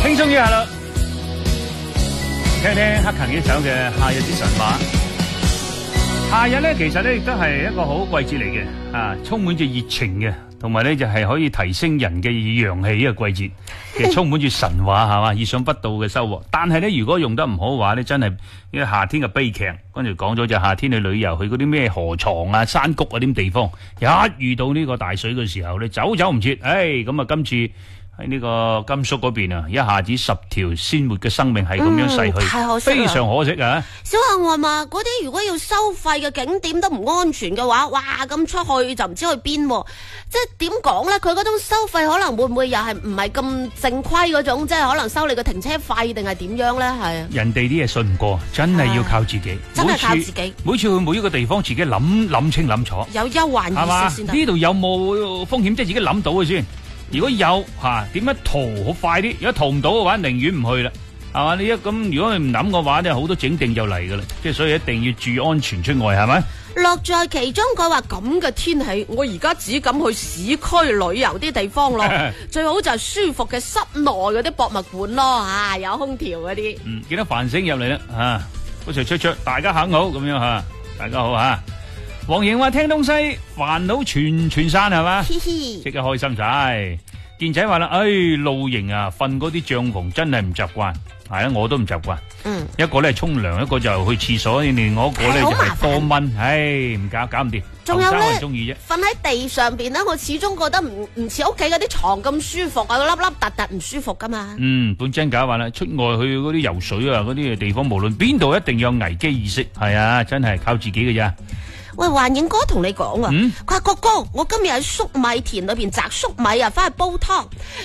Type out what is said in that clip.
輕鬆一下啦，聽聽克勤呢首嘅《夏日之神話》。夏日咧，其實咧亦都係一個好季節嚟嘅，啊，充滿住熱情嘅，同埋咧就係可以提升人嘅陽氣呢個季節，其實充滿住神話係嘛，意想不到嘅收穫。但係咧，如果用得唔好嘅話咧，真係因為夏天嘅悲劇。跟住講咗就夏天去旅遊，去嗰啲咩河床啊、山谷嗰啲地方，一遇到呢個大水嘅時候咧，走唔切。咁啊，今次喺呢個甘肅嗰邊啊，一下子10條鮮活嘅生命係咁樣逝去， 太可惜啦， 非常可惜啊！ 小幸運話嗰啲如果要收費嘅景點都唔安全嘅話，哇咁出去就唔知去邊，即係點講咧？佢嗰種收費可能會唔會又係唔係咁正規嗰種，即係可能收你個停車費定係點樣咧？係啊， 人哋啲嘢信唔過，真係要靠自己， 真係靠自己。 每次去每一個地方，自己諗清諗楚， 有憂患意識先得。 呢度有冇風險？即係自己諗到嘅先。如果有點樣逃好快啲？如果逃唔到嘅話，寧願唔去啦，係嘛？你一咁，如果你唔諗嘅話，咧好多整定就嚟噶啦，即係所以一定要注意安全出外，係咪？ 樂在其中，佢話咁嘅天氣，我而家只敢去市區旅遊啲地方咯，最好就係舒服嘅室內嗰啲博物館咯，有空調嗰啲。 見到繁星入嚟啦，嗰時出，大家肯好咁樣吓，大家好吓。黃瑩話聽東西煩惱全散係嘛，即刻開心晒。健仔話啦，露營啊，瞓嗰啲帳篷真係唔習慣，係啊，我都唔習慣。一個咧沖涼，一個就去廁所，另外一個咧就係多蚊，唔搞唔掂。 仲有咧， 中意啫。 瞓喺地上邊咧，我始終覺得唔似屋企嗰啲床咁舒服啊，粒粒突唔舒服噶嘛。本真假話啦，出外去嗰啲游水啊，嗰啲地方，無論邊度一定要有危機意識，係啊，真係靠自己嘅咋。 喂，環影哥同你講啊，佢話哥哥，我今日喺粟米田裏邊摘粟米啊，翻去煲湯。